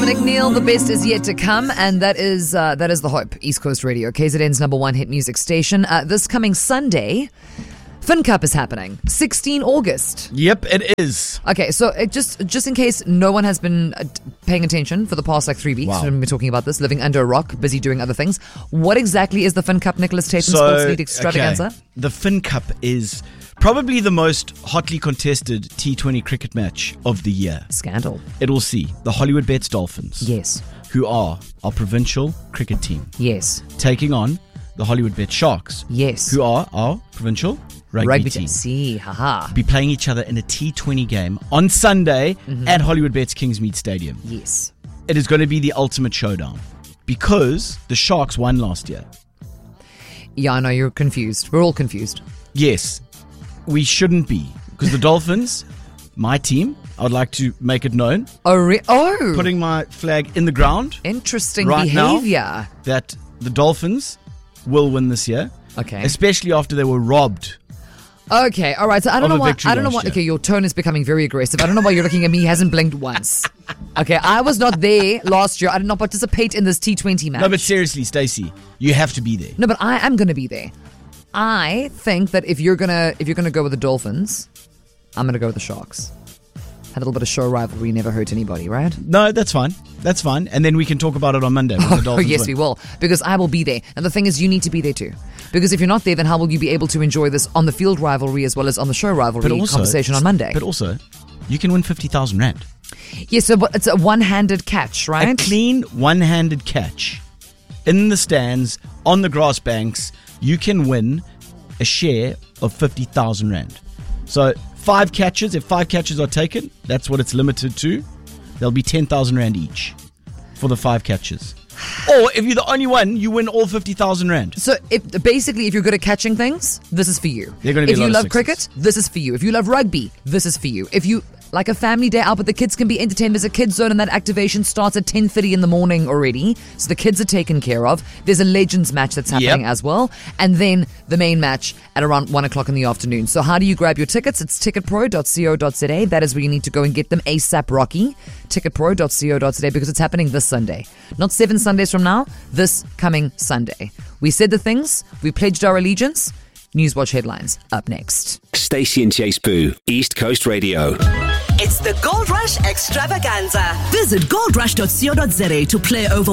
Dominic Neal, the best is yet to come, and that is the hope. East Coast Radio, KZN's number one hit music station. This coming Sunday, Fin Cup is happening, 16 August. Yep, it is. Okay, so just in case no one has been paying attention for the past 3 weeks when we're talking about this, living under a rock, busy doing other things. What exactly is the Fin Cup, Nicholas Tatum Sports League Extravaganza? Okay. The Fin Cup is probably the most hotly contested T20 cricket match of the year. Scandal. It will see the Hollywood Bets Dolphins. Yes. Who are our provincial cricket team. Yes. Taking on the Hollywood Bet Sharks. Yes. Who are our provincial rugby team. See, haha. Be playing each other in a T20 game on Sunday at Hollywood Bets Kingsmead Stadium. Yes. It is going to be the ultimate showdown because the Sharks won last year. Yeah, I know, you're confused. We're all confused. Yes. We shouldn't be, because the Dolphins, my team, I would like to make it known. Putting my flag in the ground. Interesting right behavior. Now, that the Dolphins will win this year. Okay. Especially after they were robbed. Okay, all right. So I don't know why. Year. Okay, your tone is becoming very aggressive. I don't know why you're looking at me. He hasn't blinked once. Okay, I was not there last year. I did not participate in this T20 match. No, but seriously, Stacey, you have to be there. No, but I am going to be there. I think that if you're gonna go with the Dolphins, I'm gonna go with the Sharks. Had a little bit of show rivalry, never hurt anybody, right? No, that's fine. That's fine. And then we can talk about it on Monday. When the Dolphins yes, win. we will. Because I will be there. And the thing is, you need to be there too. Because if you're not there, then how will you be able to enjoy this on the field rivalry as well as on the show rivalry conversation on Monday? But also, you can win 50,000 Rand. Yes, so it's a one-handed catch, right? A clean one-handed catch. In the stands, on the grass banks, you can win a share of 50,000 Rand. So 5 catches, if 5 catches are taken, that's what it's limited to. There'll be 10,000 Rand each for the 5 catches. Or if you're the only one, you win all 50,000 Rand. So if you're good at catching things, this is for you. If you love cricket, this is for you. If you love rugby, this is for you. If you like a family day out, but the kids can be entertained. There's a kids zone, and that activation starts at 10:30 in the morning already. So the kids are taken care of. There's a Legends match that's happening as well. And then the main match at around 1 o'clock in the afternoon. So how do you grab your tickets? It's ticketpro.co.za. That is where you need to go and get them ASAP Rocky. Ticketpro.co.za, because it's happening this Sunday. Not 7 Sundays from now, this coming Sunday. We said the things. We pledged our allegiance. Newswatch headlines up next. Stacey and Chase Boo, East Coast Radio. It's the Gold Rush Extravaganza. Visit goldrush.co.za to play over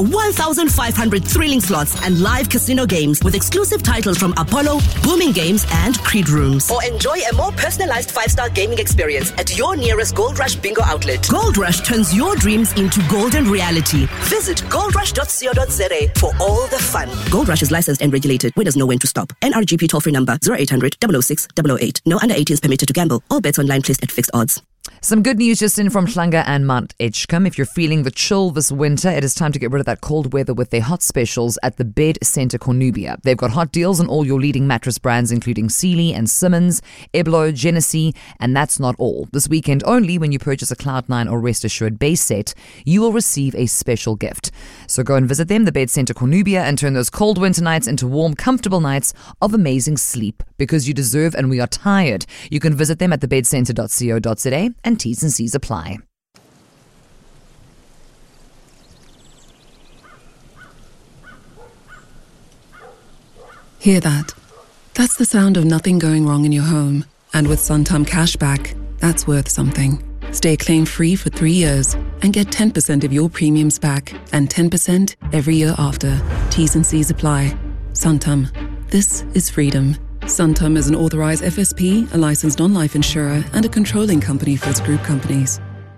1,500 thrilling slots and live casino games with exclusive titles from Apollo, Booming Games, and Creed Rooms. Or enjoy a more personalized 5-star gaming experience at your nearest Gold Rush bingo outlet. Gold Rush turns your dreams into golden reality. Visit goldrush.co.za for all the fun. Gold Rush is licensed and regulated. Winners know when to stop. NRGP toll-free number 0800 006 008. No under 18s permitted to gamble. All bets online placed at fixed odds. Some good news just in from Hlanga and Mount Edgecombe. If you're feeling the chill this winter, it is time to get rid of that cold weather with their hot specials at the Bed Centre Cornubia. They've got hot deals on all your leading mattress brands, including Sealy and Simmons, Eblo, Genesee, and that's not all. This weekend only, when you purchase a Cloud9 or Rest Assured base set, you will receive a special gift. So go and visit them, the Bed Centre Cornubia, and turn those cold winter nights into warm, comfortable nights of amazing sleep, because you deserve and we are tired. You can visit them at thebedcentre.co.za, and T's and C's apply. Hear that? That's the sound of nothing going wrong in your home. And with Santam Cashback, that's worth something. Stay claim-free for 3 years and get 10% of your premiums back and 10% every year after. T's and C's apply. Santam. This is freedom. Santam is an authorized FSP, a licensed non-life insurer, and a controlling company for its group companies.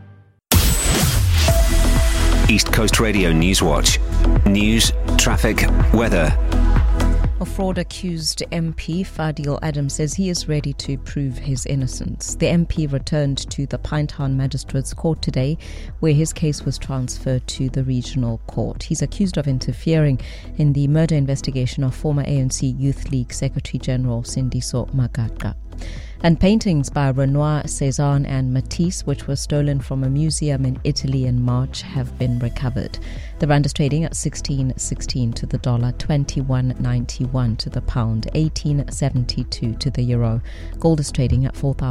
East Coast Radio Newswatch. News, traffic, weather. A fraud-accused MP, Fadil Adam, says he is ready to prove his innocence. The MP returned to the Pinetown Magistrates Court today, where his case was transferred to the regional court. He's accused of interfering in the murder investigation of former ANC Youth League Secretary General Sindiso Magaqa. And paintings by Renoir, Cézanne and Matisse, which were stolen from a museum in Italy in March, have been recovered. The rand is trading at 16.16 to the dollar, 21.91 to the pound, 18.72 to the euro. Gold is trading at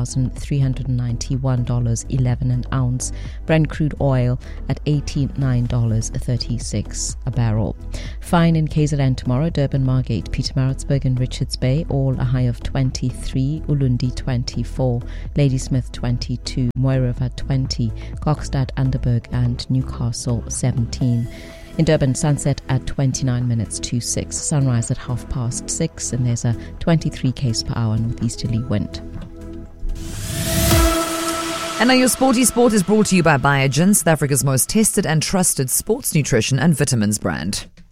$4,391.11 an ounce. Brent crude oil at $89.36 a barrel. Fine in KZN tomorrow, Durban, Margate, Pietermaritzburg and Richards Bay, all a high of 23, Ulundi 24, Ladysmith 22, Moiriver 20, Kokstad, Underberg and Newcastle 17. In Durban, sunset at 29 minutes to 6, sunrise at 6:30, and there's a 23 km per hour northeasterly wind. And now your Sporty Sport is brought to you by Biogen, South Africa's most tested and trusted sports nutrition and vitamins brand.